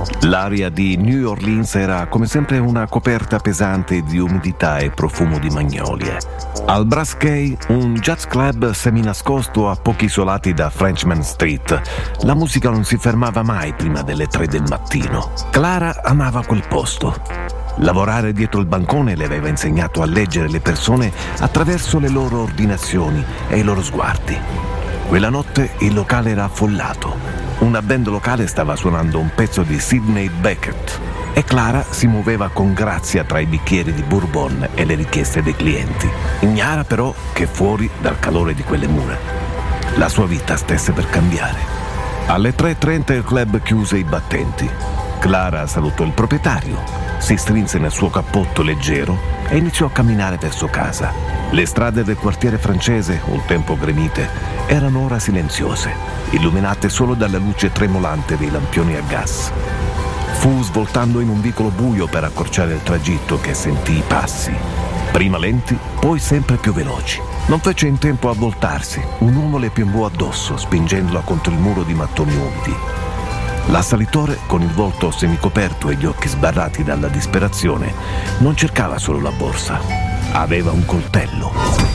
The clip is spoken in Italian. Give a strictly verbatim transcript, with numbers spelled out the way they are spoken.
L'aria di New Orleans era come sempre una coperta pesante di umidità e profumo di magnolie. Al Brasquet, un jazz club seminascosto a pochi isolati da Frenchman Street, la musica non si fermava mai prima delle tre del mattino. Clara amava quel posto. Lavorare dietro il bancone le aveva insegnato a leggere le persone attraverso le loro ordinazioni e i loro sguardi. Quella notte il locale era affollato. Una band locale stava suonando un pezzo di Sidney Bechet e Clara si muoveva con grazia tra i bicchieri di bourbon e le richieste dei clienti, ignara però che fuori dal calore di quelle mura la sua vita stesse per cambiare. Alle tre e trenta il club chiuse i battenti. Clara salutò il proprietario, si strinse nel suo cappotto leggero e iniziò a camminare verso casa. Le strade del quartiere francese, un tempo gremite, erano ora silenziose, illuminate solo dalla luce tremolante dei lampioni a gas. Fu svoltando in un vicolo buio per accorciare il tragitto che sentì i passi, prima lenti, poi sempre più veloci. Non fece in tempo a voltarsi. Un uomo le piombò addosso, spingendola contro il muro di mattoni umidi. L'assalitore, con il volto semicoperto e gli occhi sbarrati dalla disperazione, non cercava solo la borsa. Aveva un coltello.